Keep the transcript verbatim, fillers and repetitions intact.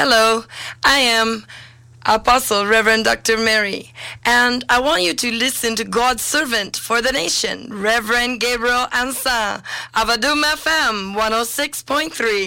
Hello, I am Apostle Reverend Doctor Mary, and I want you to listen to God's servant for the nation, Reverend Gabriel Ansa, Avadum F M one oh six point three.